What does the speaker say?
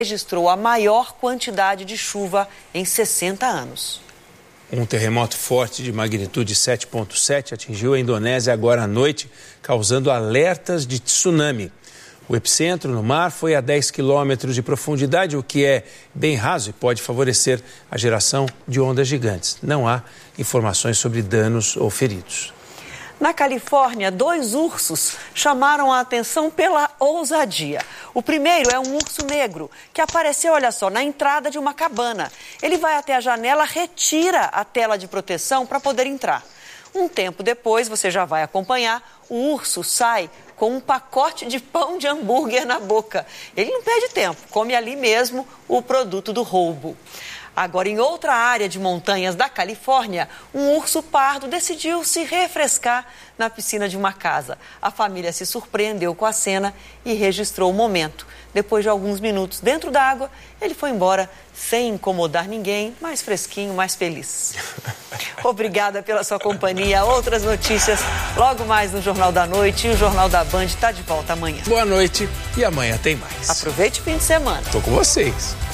registrou a maior quantidade de chuva em 60 anos. Um terremoto forte de magnitude 7,7 atingiu a Indonésia agora à noite, causando alertas de tsunami. O epicentro no mar foi a 10 quilômetros de profundidade, o que é bem raso e pode favorecer a geração de ondas gigantes. Não há informações sobre danos ou feridos. Na Califórnia, 2 ursos chamaram a atenção pela ousadia. O primeiro é um urso negro, que apareceu, olha só, na entrada de uma cabana. Ele vai até a janela, retira a tela de proteção para poder entrar. Um tempo depois, você já vai acompanhar, o urso sai com um pacote de pão de hambúrguer na boca. Ele não perde tempo, come ali mesmo o produto do roubo. Agora, em outra área de montanhas da Califórnia, um urso pardo decidiu se refrescar na piscina de uma casa. A família se surpreendeu com a cena e registrou o momento. Depois de alguns minutos dentro da água, ele foi embora sem incomodar ninguém, mais fresquinho, mais feliz. Obrigada pela sua companhia. Outras notícias logo mais no Jornal da Noite, e o Jornal da Band está de volta amanhã. Boa noite e amanhã tem mais. Aproveite o fim de semana. Tô com vocês.